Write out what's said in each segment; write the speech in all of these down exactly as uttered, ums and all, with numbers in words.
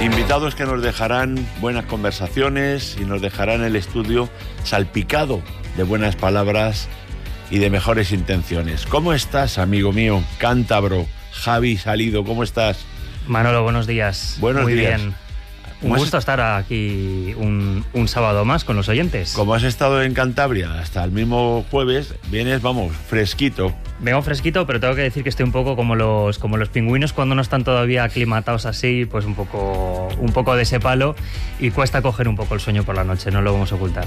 Invitados que nos dejarán buenas conversaciones y nos dejarán el estudio salpicado de buenas palabras y de mejores intenciones. ¿Cómo estás, amigo mío, cántabro, Javi Salido? ¿Cómo estás? Manolo, buenos días. Buenos Muy días. bien. Un gusto estar aquí un, un sábado más con los oyentes. Como has estado en Cantabria hasta el mismo jueves, vienes, vamos, fresquito. Vengo fresquito, pero tengo que decir que estoy un poco como los, como los pingüinos cuando no están todavía aclimatados así, pues un poco, un poco de ese palo, y cuesta coger un poco el sueño por la noche, no lo vamos a ocultar.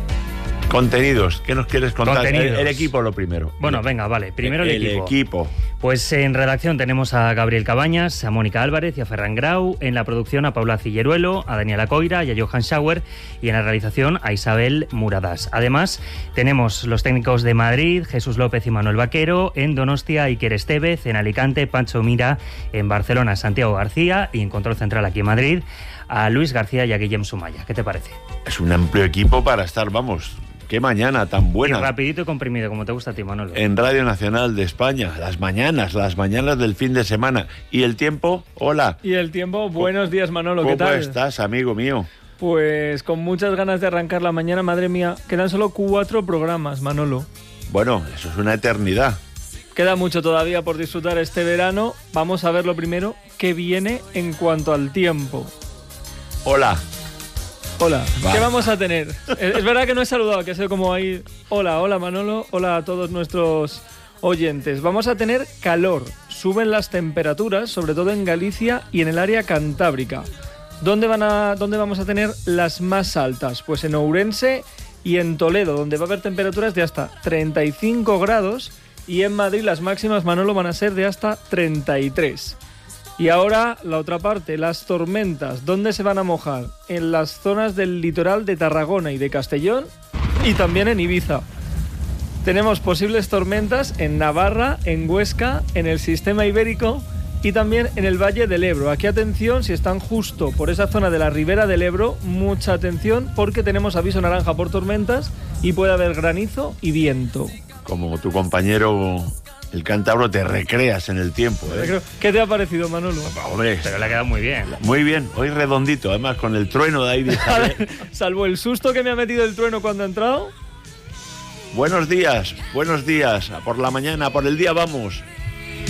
Contenidos, ¿qué nos quieres contar? El, el equipo lo primero. Bueno, venga, vale, primero el, el equipo. El equipo. Pues en redacción tenemos a Gabriel Cabañas, a Mónica Álvarez y a Ferran Grau, en la producción a Paula Cilleruelo, a Daniela Coira y a Johan Schauer, y en la realización a Isabel Muradas. Además, tenemos los técnicos de Madrid, Jesús López y Manuel Vaquero, en Donostia, Iker Estevez, en Alicante, Pancho Mira, en Barcelona, Santiago García, y en Control Central aquí en Madrid, a Luis García y a Guillem Sumaya. ¿Qué te parece? Es un amplio equipo para estar, vamos... ¡Qué mañana tan buena! Y rapidito y comprimido, como te gusta a ti, Manolo. En Radio Nacional de España, las mañanas, las mañanas del fin de semana. ¿Y el tiempo? Hola. Y el tiempo, buenos días, Manolo, ¿qué tal? ¿Cómo estás, amigo mío? Pues con muchas ganas de arrancar la mañana, madre mía. Quedan solo cuatro programas, Manolo. Bueno, eso es una eternidad. Queda mucho todavía por disfrutar este verano. Vamos a ver lo primero que viene en cuanto al tiempo. Hola. Hola, Va. ¿Qué vamos a tener? Es verdad que no he saludado, que sé como ahí. Hola, hola Manolo, hola a todos nuestros oyentes. Vamos a tener calor, suben las temperaturas, sobre todo en Galicia y en el área cantábrica. ¿Dónde, van a, dónde vamos a tener las más altas? Pues en Ourense y en Toledo, donde va a haber temperaturas de hasta treinta y cinco grados, y en Madrid las máximas, Manolo, van a ser de hasta treinta y tres. Y ahora la otra parte, las tormentas. ¿Dónde se van a mojar? En las zonas del litoral de Tarragona y de Castellón, y también en Ibiza. Tenemos posibles tormentas en Navarra, en Huesca, en el sistema ibérico y también en el Valle del Ebro. Aquí atención, si están justo por esa zona de la ribera del Ebro, mucha atención porque tenemos aviso naranja por tormentas y puede haber granizo y viento. Como tu compañero... El cántabro, te recreas en el tiempo, ¿eh? ¿Qué te ha parecido, Manolo? Hombre, pero le ha quedado muy bien. Muy bien, hoy redondito, además con el trueno de ahí de Isabel. Salvo el susto que me ha metido el trueno cuando ha entrado. Buenos días, buenos días, por la mañana, por el día vamos.